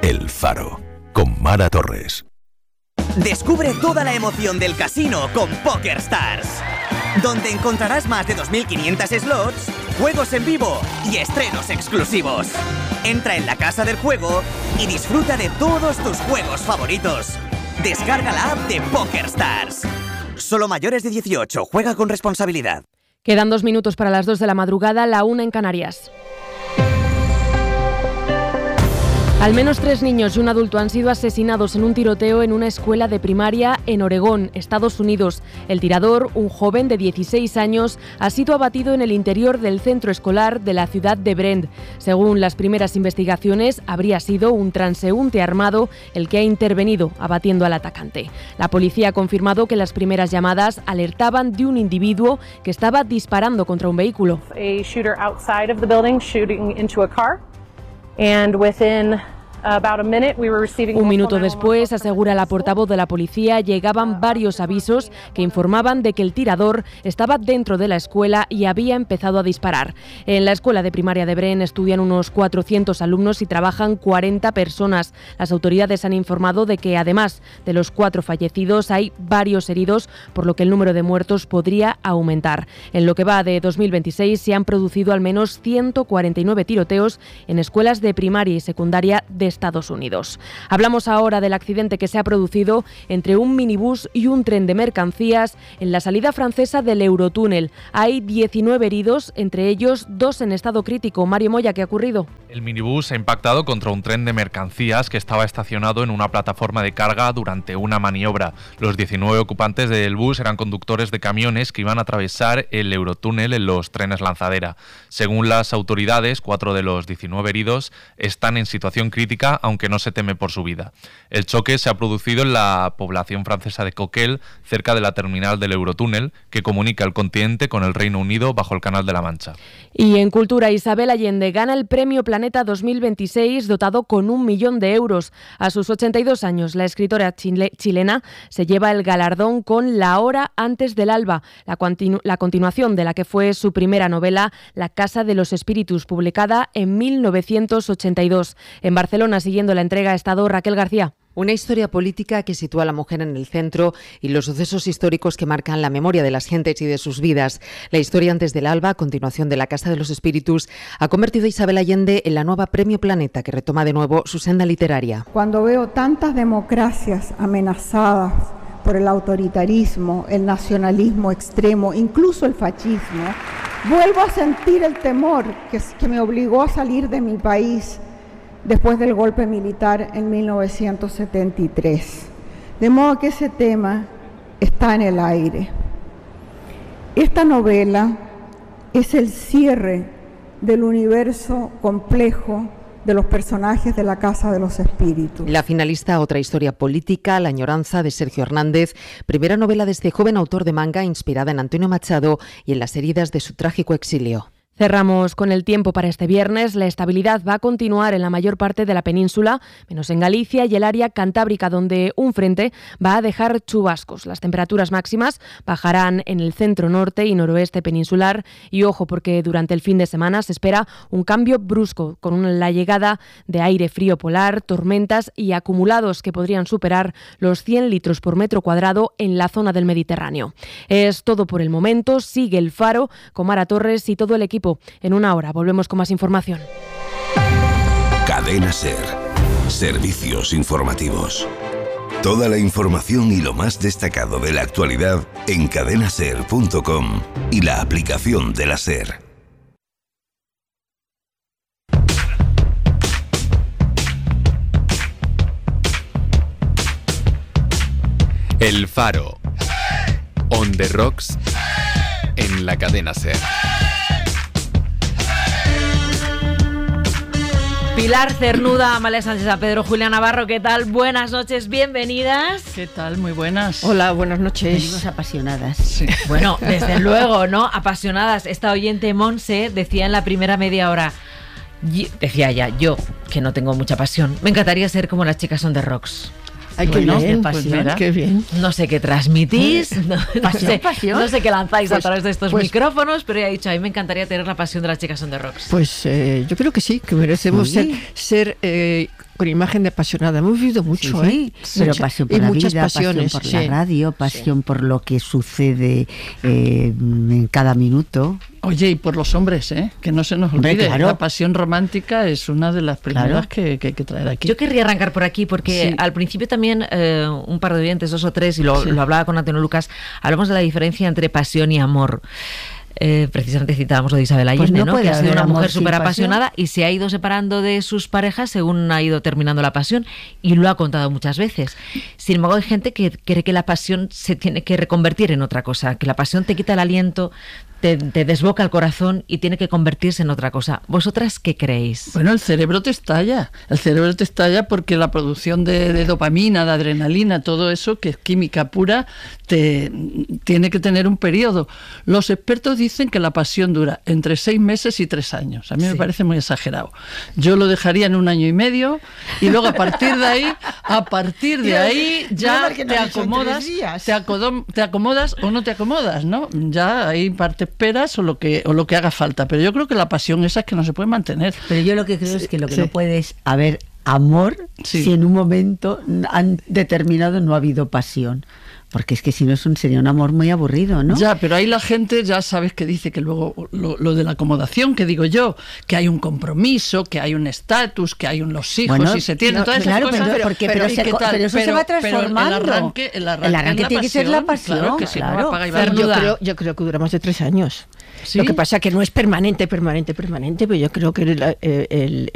El Faro, con Mara Torres. Descubre toda la emoción del casino con PokerStars, donde encontrarás más de 2.500 slots, juegos en vivo y estrenos exclusivos. Entra en la casa del juego y disfruta de todos tus juegos favoritos. Descarga la app de PokerStars. Solo mayores de 18, juega con responsabilidad. Quedan 2 minutos para las 2 de la madrugada, la 1 en Canarias. Al menos 3 niños y un adulto han sido asesinados en un tiroteo en una escuela de primaria en Oregón, Estados Unidos. El tirador, un joven de 16 años, ha sido abatido en el interior del centro escolar de la ciudad de Brent. Según las primeras investigaciones, habría sido un transeúnte armado el que ha intervenido abatiendo al atacante. La policía ha confirmado que las primeras llamadas alertaban de un individuo que estaba disparando contra un vehículo. A shooter outside of the building shooting into a car. And within about a minute we were receiving... Un minuto después, asegura la portavoz de la policía, llegaban varios avisos que informaban de que el tirador estaba dentro de la escuela y había empezado a disparar. En la escuela de primaria de Brent estudian unos 400 alumnos y trabajan 40 personas. Las autoridades han informado de que, además de los 4 fallecidos, hay varios heridos, por lo que el número de muertos podría aumentar. En lo que va de 2026 se han producido al menos 149 tiroteos en escuelas de primaria y secundaria de Estados Unidos. Hablamos ahora del accidente que se ha producido entre un minibús y un tren de mercancías en la salida francesa del Eurotúnel. Hay 19 heridos, entre ellos 2 en estado crítico. Mario Moya, ¿qué ha ocurrido? El minibús ha impactado contra un tren de mercancías que estaba estacionado en una plataforma de carga durante una maniobra. Los 19 ocupantes del bus eran conductores de camiones que iban a atravesar el Eurotúnel en los trenes lanzadera. Según las autoridades, 4 de los 19 heridos están en situación crítica, aunque no se teme por su vida. El choque se ha producido en la población francesa de Coquel, cerca de la terminal del Eurotúnel, que comunica el continente con el Reino Unido bajo el Canal de la Mancha. Y en cultura, Isabel Allende gana el Premio Planeta 2026, dotado con 1 millón de euros. A sus 82 años, la escritora chilena se lleva el galardón con La hora antes del alba, la continuación de la que fue su primera novela, La casa de los espíritus, publicada en 1982. En Barcelona, siguiendo la entrega, ha estado Raquel García. Una historia política que sitúa a la mujer en el centro y los sucesos históricos que marcan la memoria de las gentes y de sus vidas. La historia antes del alba, a continuación de La Casa de los Espíritus, ha convertido a Isabel Allende en la nueva Premio Planeta, que retoma de nuevo su senda literaria. Cuando veo tantas democracias amenazadas por el autoritarismo, el nacionalismo extremo, incluso el fascismo, vuelvo a sentir el temor que me obligó a salir de mi país después del golpe militar en 1973. De modo que ese tema está en el aire. Esta novela es el cierre del universo complejo de los personajes de La Casa de los Espíritus. La finalista, otra historia política, La añoranza, de Sergio Hernández, primera novela de este joven autor de manga inspirada en Antonio Machado y en las heridas de su trágico exilio. Cerramos con el tiempo para este viernes. La estabilidad va a continuar en la mayor parte de la península, menos en Galicia y el área cantábrica, donde un frente va a dejar chubascos. Las temperaturas máximas bajarán en el centro norte y noroeste peninsular. Y ojo, porque durante el fin de semana se espera un cambio brusco, con la llegada de aire frío polar, tormentas y acumulados que podrían superar los 100 litros por metro cuadrado en la zona del Mediterráneo. Es todo por el momento. Sigue El Faro con Mara Torres y todo el equipo. En una hora volvemos con más información. Cadena SER. Servicios informativos. Toda la información y lo más destacado de la actualidad en cadenaser.com y la aplicación de la SER. El Faro. On the Rocks en la cadena SER. Pilar Cernuda, Amalia Sánchez, a Pedro, Julia Navarro, ¿qué tal? Buenas noches, bienvenidas. ¿Qué tal? Muy buenas. Hola, buenas noches. Venimos apasionadas. Sí. Bueno, desde luego, ¿no? Apasionadas. Esta oyente Monse decía en la primera media hora, decía ella, yo, que no tengo mucha pasión, me encantaría ser como las chicas on the rocks. Ay, qué bueno, bien, pues mira, qué bien. No sé qué transmitís, pasión. No sé qué lanzáis a través de estos micrófonos, pero ella ha dicho, a mí me encantaría tener la pasión de las chicas on the rocks. Pues yo creo que sí, que merecemos ser con imagen de apasionada. Hemos vivido mucho, sí, pero pasión por la vida, pasiones, pasión por la radio, pasión por lo que sucede en cada minuto. Oye, y por los hombres, que no se nos olvide, claro. La pasión romántica es una de las primeras que hay que traer aquí. Yo querría arrancar por aquí porque al principio también un par de oyentes, 2 o 3, y lo hablaba con Antonio Lucas, hablamos de la diferencia entre pasión y amor. Precisamente citábamos lo de Isabel Allende, ¿no? Que ha sido una mujer súper apasionada y se ha ido separando de sus parejas según ha ido terminando la pasión, y lo ha contado muchas veces. Sin embargo, hay gente que cree que la pasión se tiene que reconvertir en otra cosa, que la pasión te quita el aliento, te desboca el corazón y tiene que convertirse en otra cosa. ¿Vosotras qué creéis? Bueno, el cerebro te estalla. El cerebro te estalla porque la producción de dopamina, de adrenalina, todo eso, que es química pura, tiene que tener un periodo. Los expertos dicen que la pasión dura entre 6 meses y 3 años. A mí me parece muy exagerado. Yo lo dejaría en 1 año y medio y luego a partir de ahí ya te acomodas, te acomodas o no te acomodas, ¿no? Ya ahí parte esperas o lo que haga falta, pero yo creo que la pasión esa es que no se puede mantener. Pero yo lo que creo es que lo que no puede es haber amor si en un momento determinado no ha habido pasión. Porque es que si no sería un amor muy aburrido, ¿no? Ya, pero ahí la gente ya sabes que dice que luego lo de la acomodación, que digo yo, que hay un compromiso, que hay un estatus, que hay los hijos y se tienen todas esas cosas. Pero eso se va transformando. Pero el arranque tiene que ser la pasión. Claro, que si no apaga y va. Yo creo que dura más de 3 años. ¿Sí? Lo que pasa es que no es permanente, pero yo creo que